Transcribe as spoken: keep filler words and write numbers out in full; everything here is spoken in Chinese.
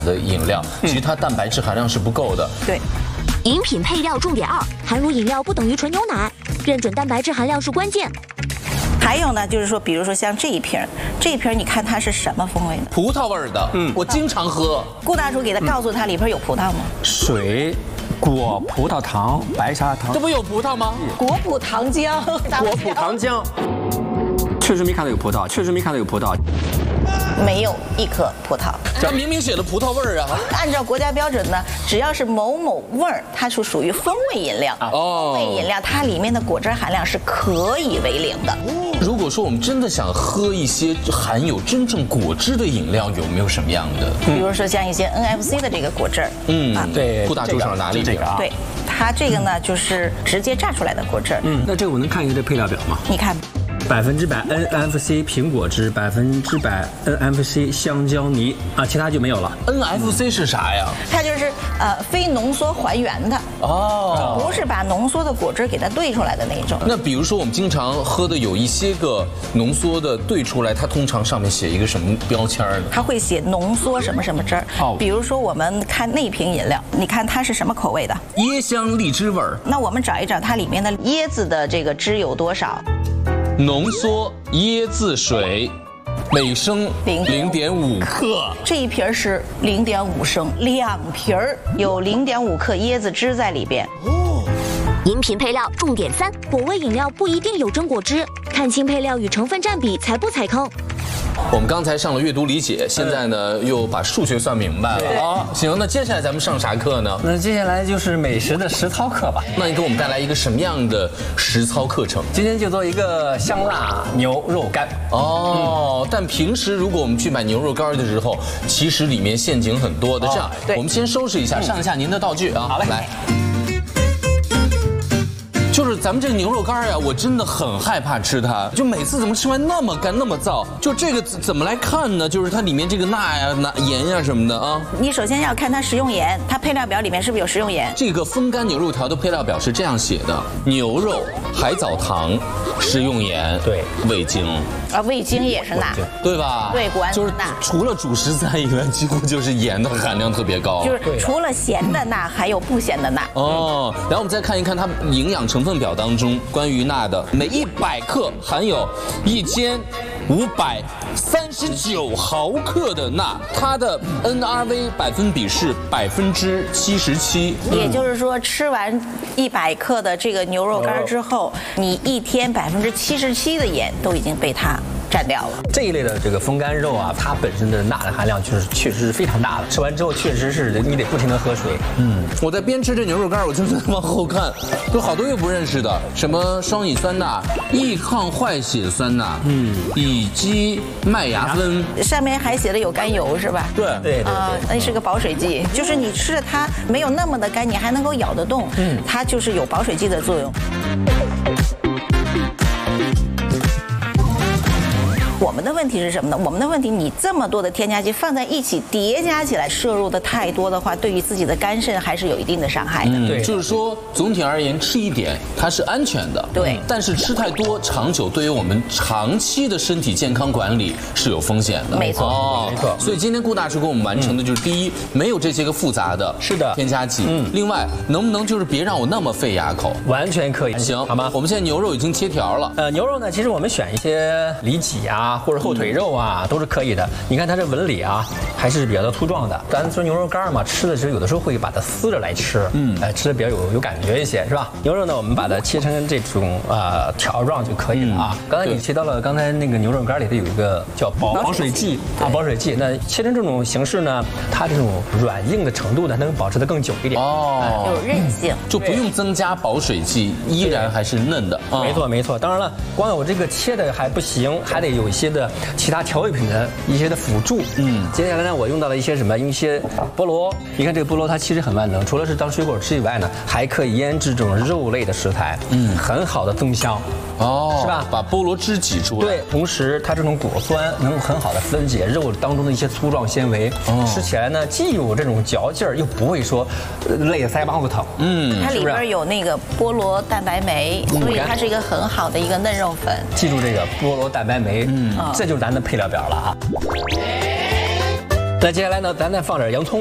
的饮料，其实它蛋白质含量是不够的。 对。 饮品配料重点二：含乳饮料不等于纯牛奶，认准蛋白质含量是关键。 还有呢，就是说，比如说像这一瓶，这一瓶你看它是什么风味的？ 葡萄味儿的。嗯，我经常喝。 顾大厨给他告诉他里边有葡萄吗？ 水。 果葡萄糖、白砂糖， 这不有葡萄吗？ 果葡糖浆， 果葡糖浆，确实没看到有葡萄，确实没看到有葡萄， 没有一颗葡萄。 它明明写了葡萄味儿啊！ 按照国家标准呢，只要是某某味儿，它是属于风味饮料。哦，风味饮料它里面的果汁含量是可以为零的。 如果说我们真的想喝一些含有真正果汁的饮料，有没有什么样的？ 比如说像一些 N F C 的这个果汁儿， 嗯，对，顾大厨上哪里这个啊？ 对，它这个呢就是直接榨出来的果汁。 嗯，那这个我能看一下这配料表吗？ 你看。 百分之百 N F C 苹果汁，百分之百 N F C 香蕉泥啊，其他就没有了。 N F C 是啥呀？ 它就是呃非浓缩还原的哦，不是把浓缩的果汁给它兑出来的那种。 那比如说我们经常喝的有一些个浓缩的兑出来，它通常上面写一个什么标签呢？ 它会写浓缩什么什么汁儿。哦，比如说我们看那瓶饮料，你看它是什么口味的？ 椰香荔枝味儿。 那我们找一找它里面的椰子的这个汁有多少？ 浓缩椰子水，每升零点五克。 这一瓶是零点五升，两瓶有零点五克椰子汁在里边。 哦。饮品配料重点三：果味饮料不一定有真果汁，看清配料与成分占比才不踩坑。 我们刚才上了阅读理解，现在呢又把数学算明白了啊。行，那接下来咱们上啥课呢？ 那接下来就是美食的实操课吧。 那你给我们带来一个什么样的实操课程？ 今天就做一个香辣牛肉干。 哦，嗯、但平时如果我们去买牛肉干的时候，其实里面陷阱很多的。这样，哦、我们先收拾一下，上一下您的道具啊。 好嘞， 来。 就是咱们这个牛肉干呀，我真的很害怕吃它。就每次怎么吃完那么干那么燥？就这个怎么来看呢？就是它里面这个钠呀、钠盐呀什么的啊。 你首先要看它食用盐，它配料表里面是不是有食用盐？ 这个风干牛肉条的配料表是这样写的：牛肉、海藻糖、食用盐、 对、 味精。 啊，味精也是钠， 对吧？ 对，果然就是钠。 除了主食材以外，几乎就是盐的含量特别高。 就是除了咸的钠，还有不咸的钠。 哦，然后我们再看一看它营养成分表当中关于钠的，每一百克含有一千五百三十九毫克的钠，它的 N R V 百分比是百分之七十七。 也就是说，吃完一百克的这个牛肉干之后，你一天百分之七十七的盐都已经被它占掉了。 这一类的这个风干肉啊，它本身的钠的含量就是确实是非常大的，吃完之后确实是你得不停的喝水。 嗯，我在边吃这牛肉干，我就在往后看，有好多又不认识的，什么双乙酸钠、易抗坏血酸钠，嗯，乙基麦芽酚， 上面还写的有甘油是吧？ 对对对啊，那是个保水剂，就是你吃的它没有那么的干，你还能够咬得动，嗯，它就是有保水剂的作用。我们的问题是什么呢？我们的问题，你这么多的添加剂放在一起叠加起来，摄入的太多的话，对于自己的肝肾还是有一定的伤害的。 嗯， 对， 就是说总体而言，吃一点它是安全的， 对。 但是吃太多，长久对于我们长期的身体健康管理是有风险的。 没错， 哦， 没错。 所以今天顾大师给我们完成的就是：第一，没有这些个复杂的是的添加剂；嗯，另外，能不能就是别让我那么费牙口？ 完全可以， 行， 好吗？ 我们现在牛肉已经切条了。 呃，牛肉呢，其实我们选一些里脊啊，或者后腿肉啊，都是可以的。你看它这纹理啊，还是比较的粗壮的。咱说牛肉干嘛，吃的时候有的时候会把它撕着来吃，嗯，哎，吃的比较有有感觉一些，是吧？牛肉呢，我们把它切成这种呃条状就可以了啊。刚才你提到了，刚才那个牛肉干里头有一个叫保保水剂啊，保水剂。那切成这种形式呢，它这种软硬的程度呢，能保持得更久一点。 哦， 有韧性， 就不用增加保水剂，依然还是嫩的。 没错没错。当然了，光有这个切的还不行，还得有一些的其他调味品的一些的辅助。嗯，接下来呢，我用到了一些什么？一些菠萝。你看这个菠萝，它其实很万能，除了是当水果吃以外呢，还可以腌制这种肉类的食材。嗯，很好的增香。 哦， 是吧？ 把菠萝汁挤出来。 对，同时它这种果酸能够很好的分解肉当中的一些粗壮纤维，哦、吃起来呢既有这种嚼劲儿，又不会说累得腮帮子疼。 嗯，它里边有那个菠萝蛋白酶， 嗯、 所以它是一个很好的一个嫩肉粉。 记住这个菠萝蛋白酶，嗯，这就是咱的配料表了啊。 那接下来呢，咱再放点洋葱。